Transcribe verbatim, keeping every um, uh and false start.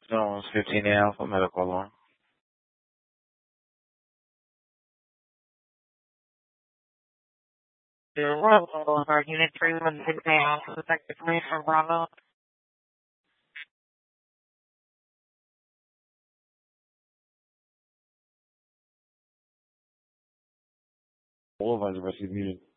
Jones, fifteen Alpha Medical Alarm. Zero one Boulevard, Unit three one six A Alpha, Detective three from Bravo. Boulevard, the rest of the music.